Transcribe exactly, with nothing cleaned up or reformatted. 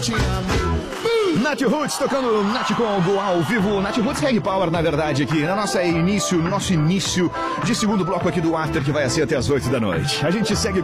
te amo. Nath Roots tocando Nath Congo ao vivo. Nath Roots Reg Power, na verdade, aqui na nossa início, no nosso início de segundo bloco aqui do After, que vai ser até as oito da noite. A gente segue